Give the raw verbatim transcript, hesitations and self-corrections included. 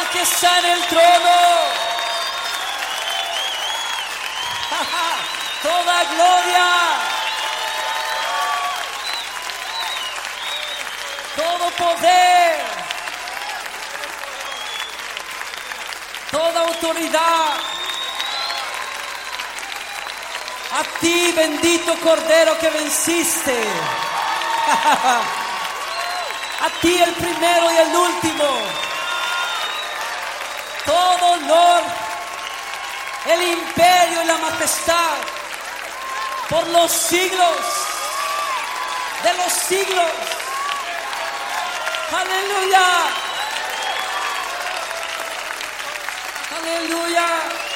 que está en el trono. Toda gloria, todo poder, toda autoridad, a ti, bendito Cordero que venciste, a ti el primero y el último, todo honor, el imperio y la majestad por los siglos de los siglos. Aleluya. Aleluya.